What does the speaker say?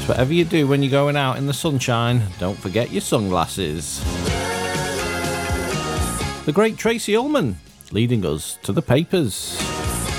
whatever you do when you're going out in the sunshine, don't forget your sunglasses. The great Tracy Ullman leading us to the papers.